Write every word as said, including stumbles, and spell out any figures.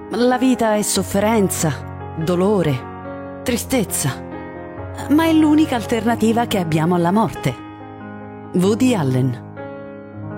La vita è sofferenza, dolore, tristezza, ma è l'unica alternativa che abbiamo alla morte. Woody Allen.